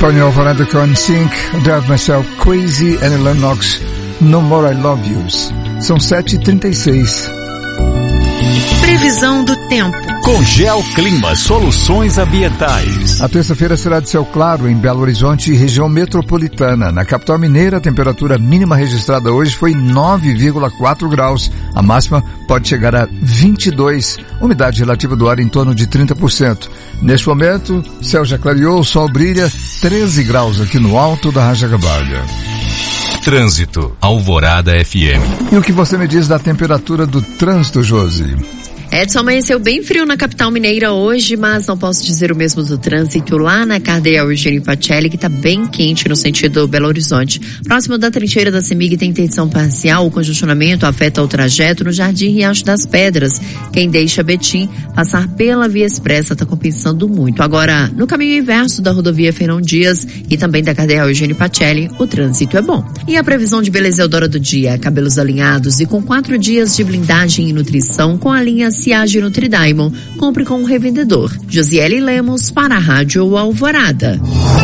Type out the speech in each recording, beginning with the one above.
Põe o Alvorada com Sync, Drive Myself Crazy and Lennox, No More I Love Yous. São 7h36. Previsão do tempo. Com Geoclima Soluções Ambientais. A terça-feira será de céu claro em Belo Horizonte e região metropolitana. Na capital mineira, a temperatura mínima registrada hoje foi 9,4 graus. A máxima pode chegar a 22. Umidade relativa do ar em torno de 30%. Neste momento, o céu já clareou, o sol brilha, 13 graus aqui no alto da Rajacabalha. Trânsito, Alvorada FM. E o que você me diz da temperatura do trânsito, Josi? Edson, amanheceu bem frio na capital mineira hoje, mas não posso dizer o mesmo do trânsito lá na Cardeal Eugênio Pacelli, que está bem quente no sentido Belo Horizonte. Próximo da trincheira da CEMIG tem interdição parcial, o congestionamento afeta o trajeto no Jardim Riacho das Pedras. Quem deixa Betim passar pela Via Expressa está compensando muito. Agora, no caminho inverso da rodovia Fernão Dias e também da Cardeal Eugênio Pacelli, o trânsito é bom. E a previsão de beleza Eudora do dia, cabelos alinhados e com 4 dias de blindagem e nutrição com a linha Ciage Nutridiamond. Compre com um revendedor. Josiele Lemos para a Rádio Alvorada.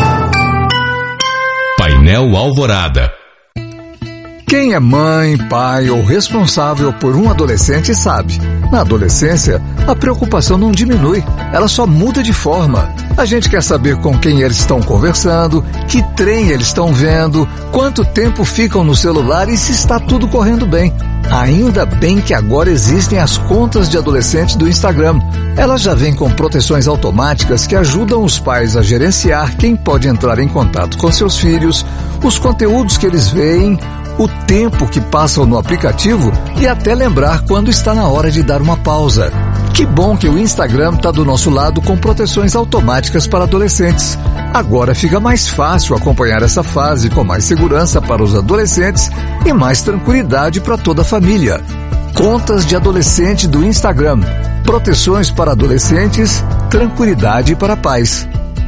Painel Alvorada. Quem é mãe, pai ou responsável por um adolescente sabe. Na adolescência, a preocupação não diminui, ela só muda de forma. A gente quer saber com quem eles estão conversando, que trem eles estão vendo, quanto tempo ficam no celular e se está tudo correndo bem. Ainda bem que agora existem as contas de adolescente do Instagram. Elas já vêm com proteções automáticas que ajudam os pais a gerenciar quem pode entrar em contato com seus filhos, os conteúdos que eles veem, o tempo que passam no aplicativo e até lembrar quando está na hora de dar uma pausa. Que bom que o Instagram está do nosso lado com proteções automáticas para adolescentes. Agora fica mais fácil acompanhar essa fase com mais segurança para os adolescentes e mais tranquilidade para toda a família. Contas de adolescente do Instagram. Proteções para adolescentes, tranquilidade para pais.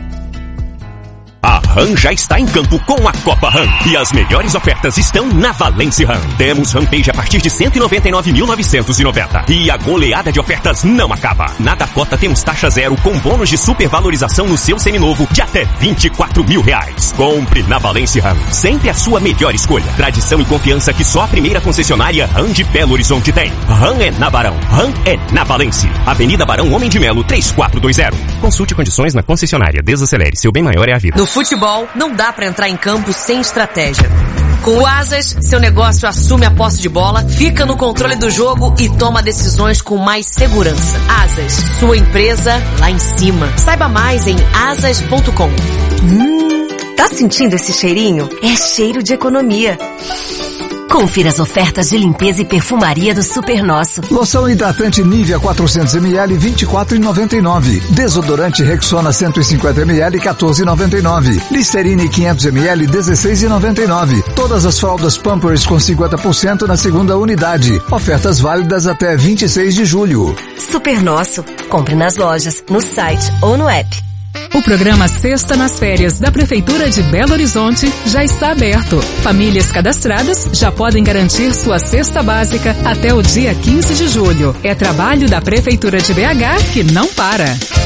A RAM já está em campo com a Copa RAM. E as melhores ofertas estão na Valence RAM. Temos Rampage a partir de 199.990. E a goleada de ofertas não acaba. Na Dakota temos taxa zero com bônus de supervalorização no seu seminovo de até R$24 mil. Compre na Valence RAM. Sempre a sua melhor escolha. Tradição e confiança que só a primeira concessionária RAM de Belo Horizonte tem. RAM é na Barão. RAM é na Valence. Avenida Barão Homem de Melo 3420. Consulte condições na concessionária. Desacelere. Seu bem maior é a vida. No futebol, não dá pra entrar em campo sem estratégia. Com o Asas, seu negócio assume a posse de bola, fica no controle do jogo e toma decisões com mais segurança. Asas, sua empresa lá em cima. Saiba mais em asas.com. Tá sentindo esse cheirinho? É cheiro de economia. Confira as ofertas de limpeza e perfumaria do Super Nosso. Loção hidratante Nivea 400ml, R$24,99. Desodorante Rexona 150ml, R$14,99. Listerine 500ml, R$16,99. Todas as fraldas Pampers com 50% na segunda unidade. Ofertas válidas até 26 de julho. Super Nosso. Compre nas lojas, no site ou no app. O programa Sexta nas Férias da Prefeitura de Belo Horizonte já está aberto. Famílias cadastradas já podem garantir sua cesta básica até o dia 15 de julho. É trabalho da Prefeitura de BH que não para.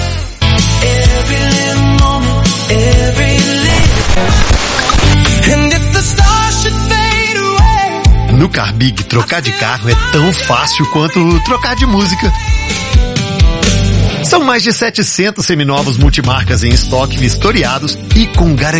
No Carbig, trocar de carro é tão fácil quanto trocar de música. São mais de 700 seminovos multimarcas em estoque vistoriados e com garantia.